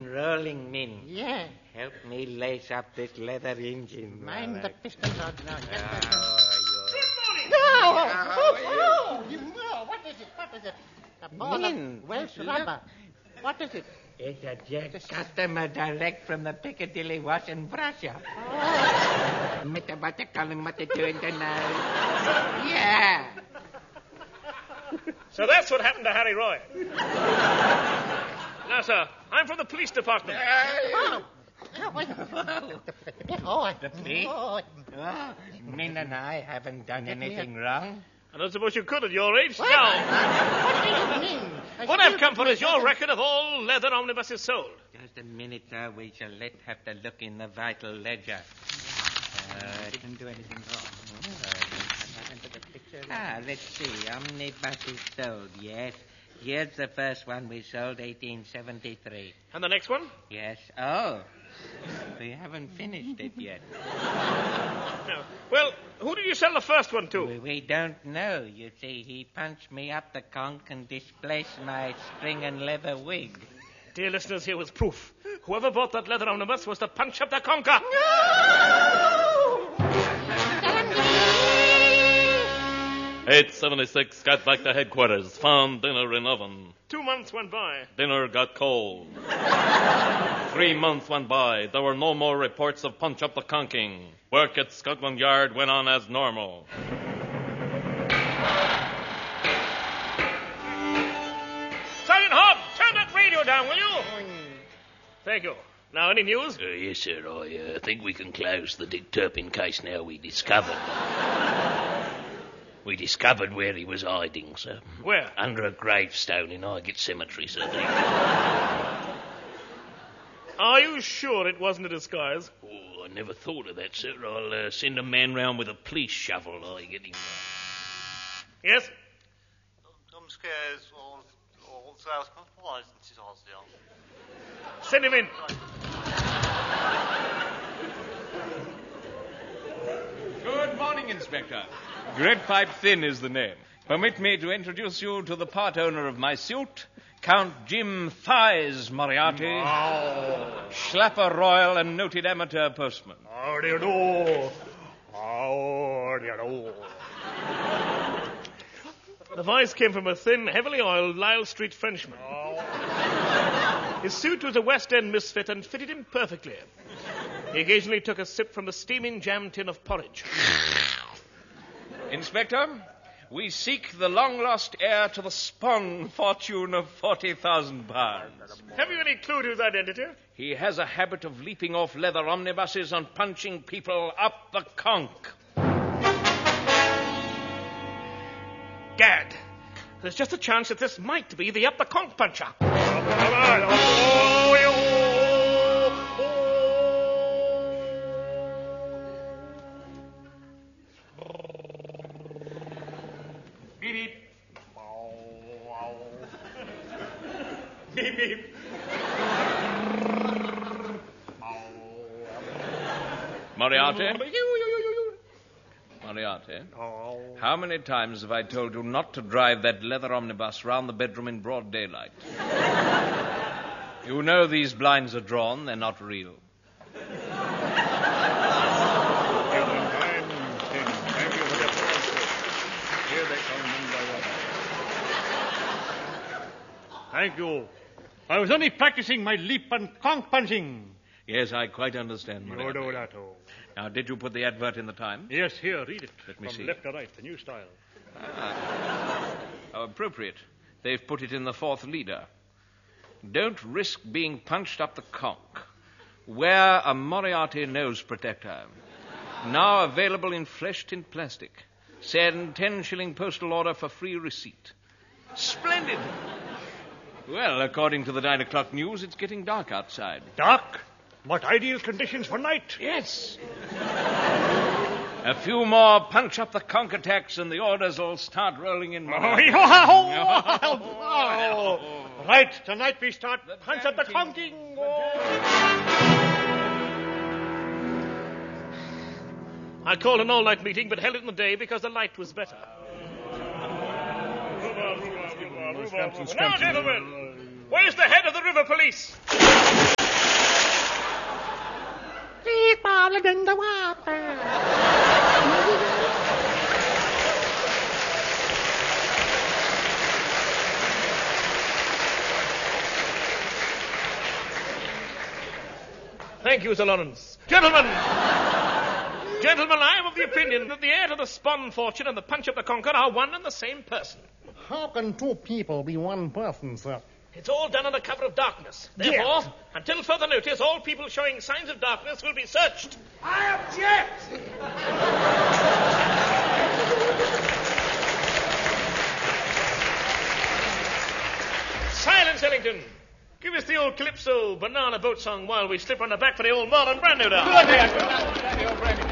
Rolling Min. Yeah. Help me lace up this leather engine. Mind the piston rod now. What is it? What is it? A ball Min, of Welsh look. rubber. What is it? It's a jet customer direct from the Piccadilly Wash and Brush Shop. Mr. Buttercullen, what you doing tonight? Yeah. So that's what happened to Harry Roy. Now, sir, I'm from the police department. The police? Oh, Min and I haven't done anything wrong. I don't suppose you could at your age. What? Now, What do you mean? what I've come for is your record of all leather omnibuses sold. Just a minute, sir. We shall have to look in the vital ledger. Didn't do anything wrong. Let's see. Omnibuses sold, yes. Here's the first one we sold, 1873. And the next one? Yes. Oh, we haven't finished it yet. No. Well, who did you sell the first one to? We don't know. You see, he punched me up the conch and displaced my string and leather wig. Dear listeners, here was proof. Whoever bought that leather omnibus was to punch up the conker. 876 got back to headquarters, found dinner in oven. 2 months went by. Dinner got cold. 3 months went by. There were no more reports of punch up the conking. Work at Scotland Yard went on as normal. Sergeant Hobb, turn that radio down, will you? Thank you. Now, any news? Yes, sir. I think we can close the Dick Turpin case now. We discovered where he was hiding, sir. Where? Under a gravestone in Highgate Cemetery, sir. Are you sure it wasn't a disguise? Oh, I never thought of that, sir. I'll send a man round with a police shovel. I get him. Yes? Send him in. Good morning, Inspector. Great Pipe Thin is the name. Permit me to introduce you to the part owner of my suit, Count Jim Thighs Moriarty, Schlapper Royal and noted amateur postman. How do you do? How do you do? The voice came from a thin, heavily oiled Lyle Street Frenchman. His suit was a West End misfit and fitted him perfectly. He occasionally took a sip from a steaming jam tin of porridge. Inspector, we seek the long-lost heir to the Spong fortune of £40,000. Have you any clue to his identity? He has a habit of leaping off leather omnibuses and punching people up the conch. Gad. There's just a chance that this might be the up the conch puncher. Beep, beep. Beep, beep. Moriarty? Moriarty, how many times have I told you not to drive that leather omnibus round the bedroom in broad daylight? You know these blinds are drawn, they're not real. Thank you. I was only practicing my leap and conch punching. Yes, I quite understand, Moriarty. Yodorato. Now, did you put the advert in the Times? Yes, here, read it. Let me From see. left to right, the new style. How appropriate. They've put it in the fourth leader. Don't risk being punched up the conch. Wear a Moriarty nose protector. Now available in flesh tint plastic. Send 10-shilling postal order for free receipt. Splendid! Well, according to the 9 o'clock news, it's getting dark outside. Dark? What ideal conditions for night. Yes. A few more punch up the conch attacks and the orders will start rolling in. Right, tonight we start punch up the conking. I called an all-night meeting, but held it in the day because the light was better. Now, gentlemen, where's the head of the river police? smaller than the water. Thank you, Sir Lawrence. Gentlemen, I am of the opinion that the heir to the Spon fortune and the Punch Up the Conquer are one and the same person. How can two people be one person, sir? It's all done under cover of darkness. Therefore, until further notice, all people showing signs of darkness will be searched. I object! Silence, Ellington. Give us the old Calypso banana boat song while we slip on the back for the old Marlon Brando down. Good idea, old Brando.